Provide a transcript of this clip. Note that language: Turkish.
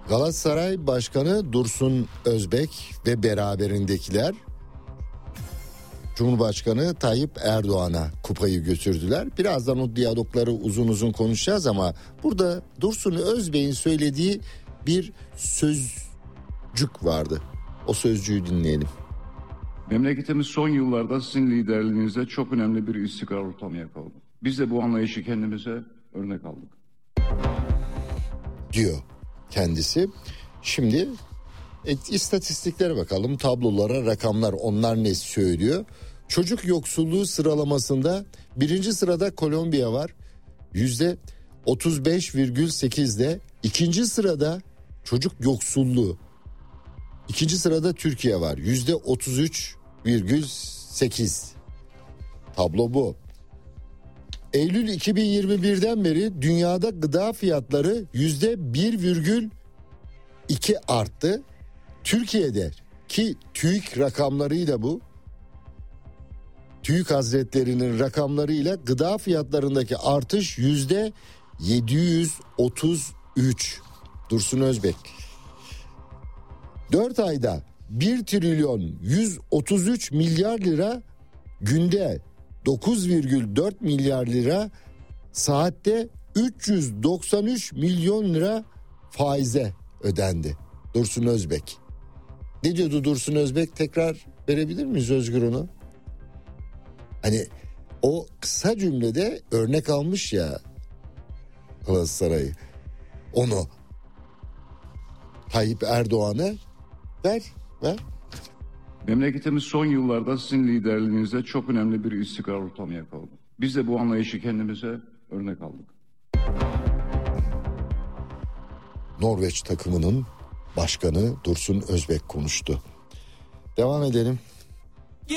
Galatasaray Başkanı Dursun Özbek ve beraberindekiler Cumhurbaşkanı Tayyip Erdoğan'a kupayı götürdüler. Birazdan o diyalogları uzun uzun konuşacağız ama burada Dursun Özbek'in söylediği bir sözcük vardı. O sözcüğü dinleyelim. Memleketimiz son yıllarda sizin liderliğinizde çok önemli bir istikrar ortamı yakaladı. Biz de bu anlayışı kendimize örnek aldık. Diyor kendisi. Şimdi istatistiklere bakalım, tablolara, rakamlar, onlar ne söylüyor? Çocuk yoksulluğu sıralamasında birinci sırada Kolombiya var. %35,8'de. İkinci sırada çocuk yoksulluğu. İkinci sırada Türkiye var. %33,8. Tablo bu. Eylül 2021'den beri dünyada gıda fiyatları %1,2 arttı. Türkiye'de ki TÜİK rakamlarıyla bu, TÜİK Hazretleri'nin rakamlarıyla gıda fiyatlarındaki artış %733. Dursun Özbek. 4 ayda 1 trilyon 133 milyar lira, günde 9,4 milyar lira, saatte 393 milyon lira faize ödendi. Dursun Özbek. Ne diyordu Dursun Özbek? Tekrar verebilir miyiz Özgür onu? Hani o kısa cümlede örnek almış ya Galatasaray'ı. Onu Tayyip Erdoğan'a ver. Memleketimiz son yıllarda sizin liderliğinizde çok önemli bir istikrar ortamı yakaladı. Biz de bu anlayışı kendimize örnek aldık. Norveç takımının başkanı Dursun Özbek konuştu. Devam edelim.